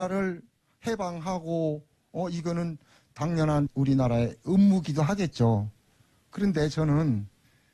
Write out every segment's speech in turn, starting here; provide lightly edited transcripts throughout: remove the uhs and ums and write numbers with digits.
나라를 해방하고 이거는 당연한 우리나라의 의무기도 하겠죠. 그런데 저는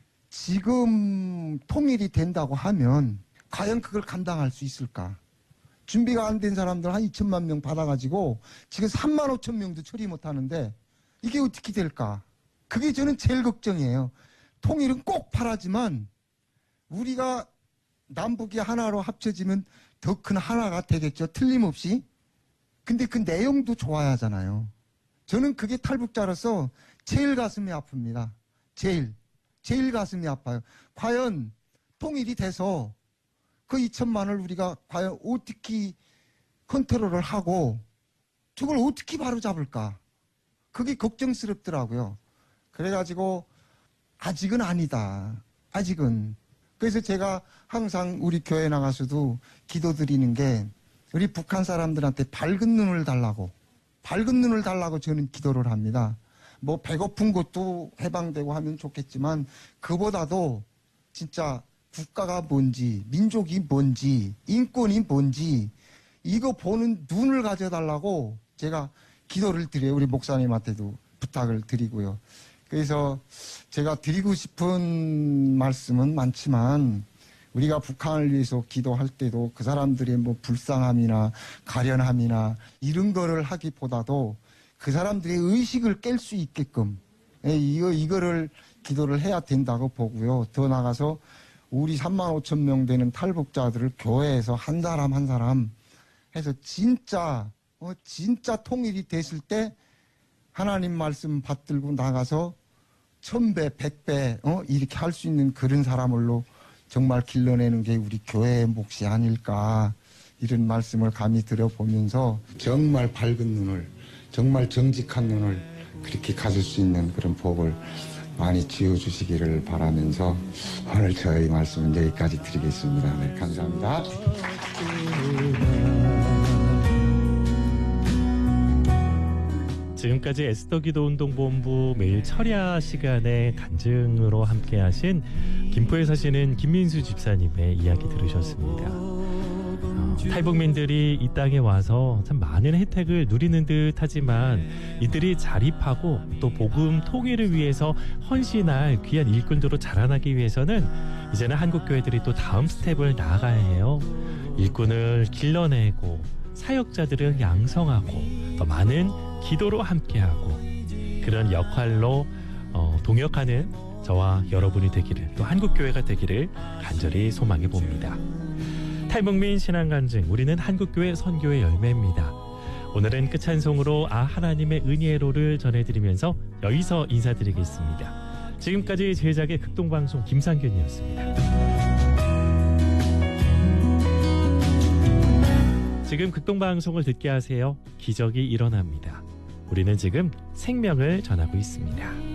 지금 통일이 된다고 하면 과연 그걸 감당할 수 있을까? 준비가 안 된 사람들 한 2천만 명 받아가지고 지금 3만 5천 명도 처리 못하는데 이게 어떻게 될까? 그게 저는 제일 걱정이에요. 통일은 꼭 바라지만 우리가 남북이 하나로 합쳐지면 더 큰 하나가 되겠죠. 틀림없이. 근데 그 내용도 좋아야 하잖아요. 저는 그게 탈북자로서 제일 가슴이 아픕니다. 제일 가슴이 아파요. 과연 통일이 돼서 그 2천만을 우리가 과연 어떻게 컨트롤을 하고 저걸 어떻게 바로잡을까? 그게 걱정스럽더라고요. 그래가지고 아직은 아니다. 아직은. 그래서 제가 항상 우리 교회 나가서도 기도드리는 게 우리 북한 사람들한테 밝은 눈을 달라고 저는 기도를 합니다. 뭐 배고픈 것도 해방되고 하면 좋겠지만 그보다도 진짜 국가가 뭔지, 민족이 뭔지, 인권이 뭔지 이거 보는 눈을 가져달라고 제가 기도를 드려요. 우리 목사님한테도 부탁을 드리고요. 그래서 제가 드리고 싶은 말씀은 많지만 우리가 북한을 위해서 기도할 때도 그 사람들의 뭐 불쌍함이나 가련함이나 이런 거를 하기보다도 그 사람들의 의식을 깰 수 있게끔 이거를 기도를 해야 된다고 보고요. 더 나가서 우리 3만 5천 명 되는 탈북자들을 교회에서 한 사람 한 사람 해서 진짜 통일이 됐을 때 하나님 말씀 받들고 나가서 1000배, 100배 이렇게 할 수 있는 그런 사람으로 정말 길러내는 게 우리 교회의 몫이 아닐까 이런 말씀을 감히 들어보면서 정말 밝은 눈을 정말 정직한 눈을 그렇게 가질 수 있는 그런 복을 많이 지어주시기를 바라면서 오늘 저희 말씀은 여기까지 드리겠습니다. 네, 감사합니다. 지금까지 에스더 기도운동본부 매일 철야 시간에 간증으로 함께하신 김포에 사시는 김민수 집사님의 이야기 들으셨습니다. 탈북민들이 이 땅에 와서 참 많은 혜택을 누리는 듯 하지만 이들이 자립하고 또 복음 통일을 위해서 헌신할 귀한 일꾼들로 자라나기 위해서는 이제는 한국교회들이 또 다음 스텝을 나아가야 해요. 일꾼을 길러내고 사역자들을 양성하고 더 많은 기도로 함께하고 그런 역할로 동역하는 저와 여러분이 되기를 또 한국교회가 되기를 간절히 소망해 봅니다. 탈북민 신앙간증 우리는 한국교회 선교의 열매입니다. 오늘은 끝찬송으로 하나님의 은혜로를 전해드리면서 여기서 인사드리겠습니다. 지금까지 제작의 극동방송 김상균이었습니다. 지금 극동방송을 듣게 하세요. 기적이 일어납니다. 우리는 지금 생명을 전하고 있습니다.